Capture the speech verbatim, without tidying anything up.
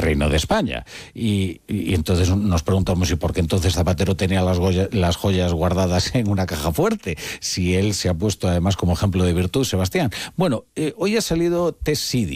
Reino de España. Y, y entonces nos preguntamos, ¿y por qué entonces Zapatero tenía las, goya, las joyas guardadas en una caja fuerte? Si él se ha puesto además como ejemplo de virtud, Sebastián. Bueno, eh, hoy ha salido Tess Sidi.